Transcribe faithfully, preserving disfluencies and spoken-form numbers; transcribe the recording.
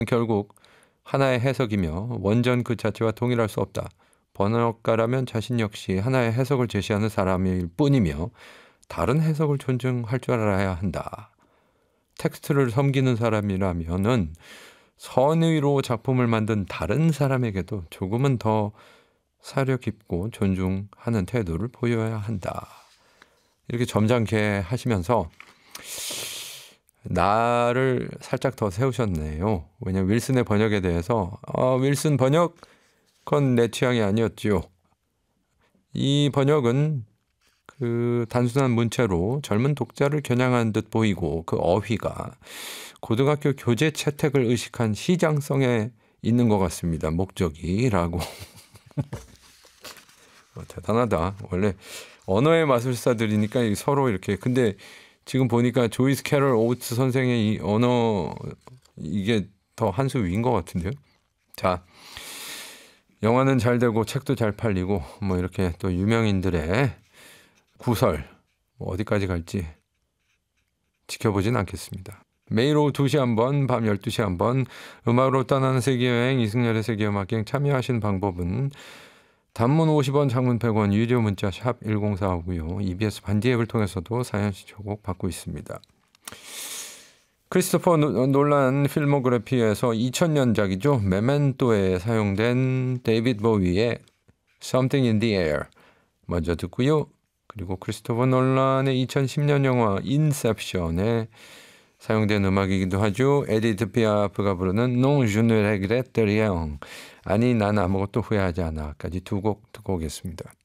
결국 하나의 해석이며 원전 그 자체와 동일할 수 없다. 번역가라면 자신 역시 하나의 해석을 제시하는 사람일 뿐이며 다른 해석을 존중할 줄 알아야 한다. 텍스트를 섬기는 사람이라면은 선의로 작품을 만든 다른 사람에게도 조금은 더 사려 깊고 존중하는 태도를 보여야 한다. 이렇게 점잖게 하시면서 나를 살짝 더 세우셨네요. 왜냐하면 윌슨의 번역에 대해서 아, 윌슨 번역 그건 내 취향이 아니었지요. 이 번역은 그 단순한 문체로 젊은 독자를 겨냥한 듯 보이고 그 어휘가 고등학교 교재 채택을 의식한 시장성에 있는 것 같습니다. 목적이라고. 어, 대단하다. 원래 언어의 마술사들이니까 서로 이렇게. 근데 지금 보니까 조이스 캐럴 오우츠 선생의 이 언어 이게 더 한 수 위인 것 같은데요. 자, 영화는 잘 되고 책도 잘 팔리고 뭐 이렇게 또 유명인들의 구설 뭐 어디까지 갈지 지켜보진 않겠습니다. 매일 오후 두 시 한 번, 밤 열두 시 한 번 음악으로 떠나는 세계여행 이승열의 세계음악여행 참여하시는 방법은 단문 오십 원, 장문 백 원, 유료 문자 샵 일공사오고요. 이비에스 반디 앱을 통해서도 사연 신청곡 받고 있습니다. 크리스토퍼 놀란 필모그래피에서 이천 년작이죠. 메멘토에 사용된 데이비드 보위의 Something in the Air 먼저 듣고요. 그리고 크리스토퍼 놀란의 이천십 년 영화 인셉션에 사용된 음악이기도 하죠. 에디트 피아프가 부르는 Non je ne regrette rien. 아니 난 아무것도 후회하지 않아까지 두 곡 듣고 오겠습니다.